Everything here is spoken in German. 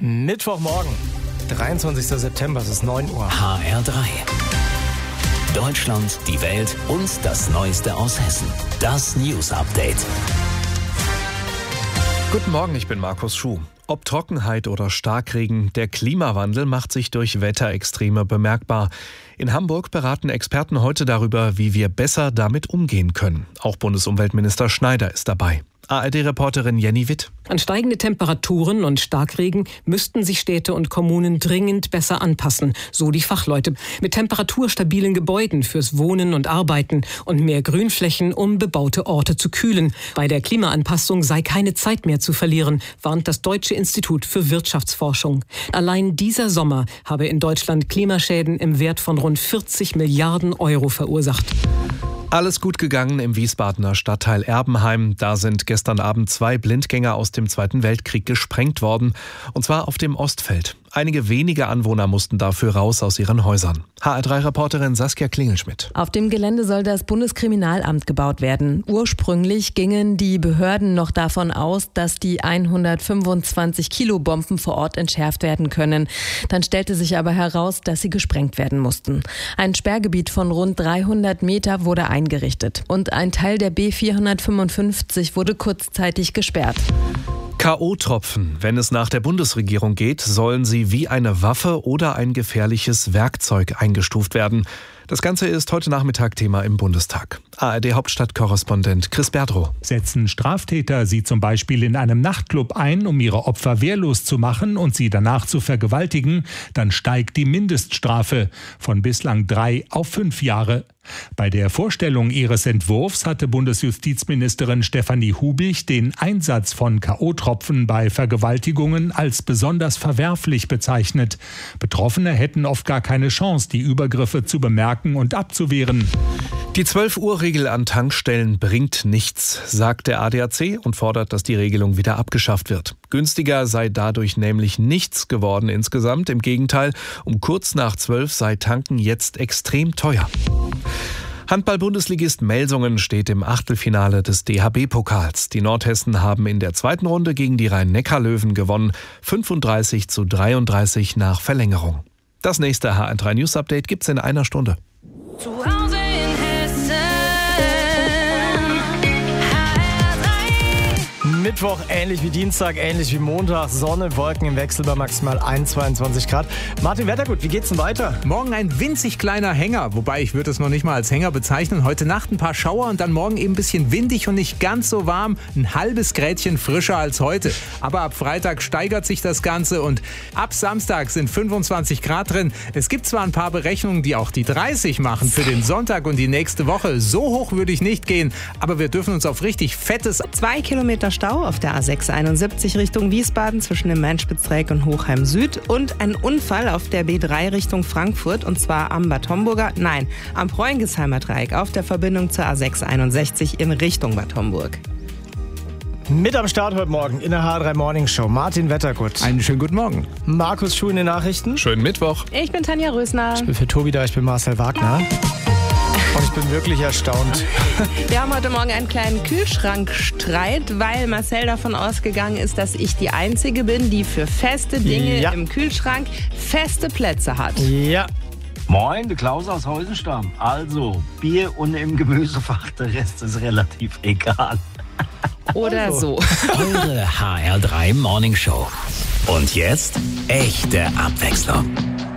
Mittwochmorgen, 23. September, es ist 9 Uhr. HR3. Deutschland, die Welt und das Neueste aus Hessen. Das News Update. Guten Morgen, ich bin Markus Schuh. Ob Trockenheit oder Starkregen, der Klimawandel macht sich durch Wetterextreme bemerkbar. In Hamburg beraten Experten heute darüber, wie wir besser damit umgehen können. Auch Bundesumweltminister Schneider ist dabei. ARD-Reporterin Jenny Witt. An steigende Temperaturen und Starkregen müssten sich Städte und Kommunen dringend besser anpassen, so die Fachleute. Mit temperaturstabilen Gebäuden fürs Wohnen und Arbeiten und mehr Grünflächen, um bebaute Orte zu kühlen. Bei der Klimaanpassung sei keine Zeit mehr zu verlieren, warnt das Deutsche Institut für Wirtschaftsforschung. Allein dieser Sommer habe in Deutschland Klimaschäden im Wert von rund 40 Milliarden Euro verursacht. Alles gut gegangen im Wiesbadener Stadtteil Erbenheim. Da sind gestern Abend 2 Blindgänger aus dem Zweiten Weltkrieg gesprengt worden. Und zwar auf dem Ostfeld. Einige wenige Anwohner mussten dafür raus aus ihren Häusern. HR3-Reporterin Saskia Klingelschmidt. Auf dem Gelände soll das Bundeskriminalamt gebaut werden. Ursprünglich gingen die Behörden noch davon aus, dass die 125 Kilo Bomben vor Ort entschärft werden können. Dann stellte sich aber heraus, dass sie gesprengt werden mussten. Ein Sperrgebiet von rund 300 Meter wurde eingerichtet. Und ein Teil der B455 wurde kurzzeitig gesperrt. K.O.-Tropfen. Wenn es nach der Bundesregierung geht, sollen sie wie eine Waffe oder ein gefährliches Werkzeug eingestuft werden. Das Ganze ist heute Nachmittag Thema im Bundestag. ARD-Hauptstadtkorrespondent Chris Berdrow. Setzen Straftäter sie zum Beispiel in einem Nachtclub ein, um ihre Opfer wehrlos zu machen und sie danach zu vergewaltigen, dann steigt die Mindeststrafe von bislang 3 auf 5 Jahre. Bei der Vorstellung ihres Entwurfs hatte Bundesjustizministerin Stefanie Hubich den Einsatz von K.O.-Tropfen bei Vergewaltigungen als besonders verwerflich bezeichnet. Betroffene hätten oft gar keine Chance, die Übergriffe zu bemerken und abzuwehren. Die 12-Uhr-Regel an Tankstellen bringt nichts, sagt der ADAC und fordert, dass die Regelung wieder abgeschafft wird. Günstiger sei dadurch nämlich nichts geworden insgesamt. Im Gegenteil, um kurz nach 12 sei Tanken jetzt extrem teuer. Handball-Bundesligist Melsungen steht im Achtelfinale des DHB-Pokals. Die Nordhessen haben in der zweiten Runde gegen die Rhein-Neckar-Löwen gewonnen, 35:33 nach Verlängerung. Das nächste HR3 News Update gibt's in einer Stunde. Zu Hause in Hessen. Mittwoch ähnlich wie Dienstag, ähnlich wie Montag. Sonne, Wolken im Wechsel bei maximal 22 Grad. Martin Wettergut, wie geht's denn weiter? Morgen ein winzig kleiner Hänger, wobei ich würde es noch nicht mal als Hänger bezeichnen. Heute Nacht ein paar Schauer und dann morgen eben ein bisschen windig und nicht ganz so warm. Ein halbes Grädchen frischer als heute. Aber ab Freitag steigert sich das Ganze und ab Samstag sind 25 Grad drin. Es gibt zwar ein paar Berechnungen, die auch die 30 machen für den Sonntag und die nächste Woche. So hoch würde ich nicht gehen, aber wir dürfen uns auf richtig fettes... 2 Kilometer Stau auf der A671 Richtung Wiesbaden zwischen dem Main-Spitz-Dreieck und Hochheim Süd und ein Unfall auf der B3 Richtung Frankfurt und zwar am am Preuingesheimer Dreieck auf der Verbindung zur A661 in Richtung Bad Homburg. Mit am Start heute Morgen in der HR3 Morning Show Martin Wettergut. Einen schönen guten Morgen. Markus Schuh in den Nachrichten. Schönen Mittwoch. Ich bin Tanja Rösner. Ich bin für Tobi da, ich bin Marcel Wagner. Und ich bin wirklich erstaunt. Wir haben heute Morgen einen kleinen Kühlschrankstreit, weil Marcel davon ausgegangen ist, dass ich die Einzige bin, die für feste Dinge im Kühlschrank feste Plätze hat. Ja. Moin, der Klaus aus Heusenstamm. Also, Bier und im Gemüsefach, der Rest ist relativ egal. Oder so. Eure HR3 Morning Show. Und jetzt echte Abwechslung.